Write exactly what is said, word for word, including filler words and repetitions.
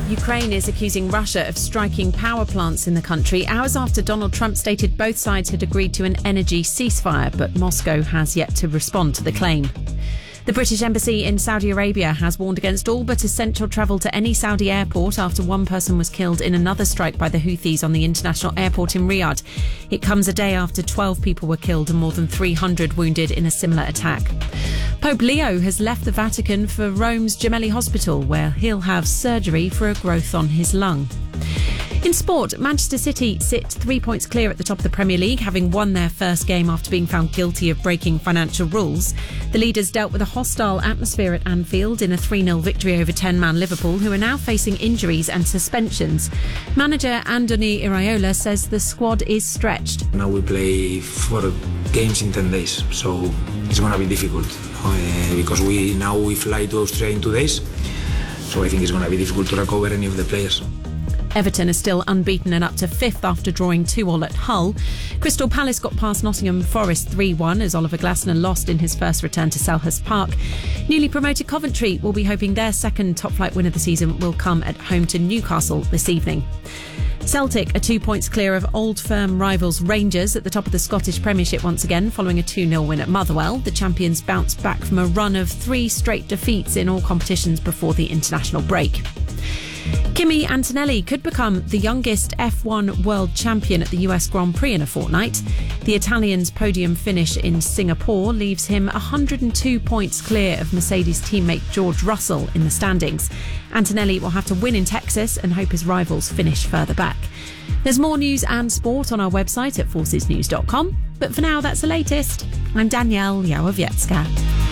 Ukraine is accusing Russia of striking power plants in the country hours after Donald Trump stated both sides had agreed to an energy ceasefire, but Moscow has yet to respond to the claim. The British Embassy in Saudi Arabia has warned against all but essential travel to any Saudi airport after one person was killed in another strike by the Houthis on the international airport in Riyadh. It comes a day after twelve people were killed and more than three hundred wounded in a similar attack. Pope Leo has left the Vatican for Rome's Gemelli Hospital, where he'll have surgery for a growth on his lung. In sport, Manchester City sit three points clear at the top of the Premier League, having won their first game after being found guilty of breaking financial rules. The leaders dealt with a hostile atmosphere at Anfield in a three nil victory over ten-man Liverpool, who are now facing injuries and suspensions. Manager Andoni Iraola says the squad is stretched. Now we play four games in ten days, so it's going to be difficult uh, because we now we fly to Australia in two days, so I think it's going to be difficult to recover any of the players. Everton are still unbeaten and up to fifth after drawing two all at Hull. Crystal Palace got past Nottingham Forest three one as Oliver Glasner lost in his first return to Selhurst Park. Newly promoted Coventry will be hoping their second top-flight win of the season will come at home to Newcastle this evening. Celtic are two points clear of old firm rivals Rangers at the top of the Scottish Premiership once again following a two nil win at Motherwell. The champions bounced back from a run of three straight defeats in all competitions before the international break. Kimi Antonelli could become the youngest F one world champion at the U S Grand Prix in a fortnight. The Italian's podium finish in Singapore leaves him one hundred two points clear of Mercedes teammate George Russell in the standings. Antonelli will have to win in Texas and hope his rivals finish further back. There's more news and sport on our website at forces news dot com. But for now, that's the latest. I'm Danielle Yawowiecka.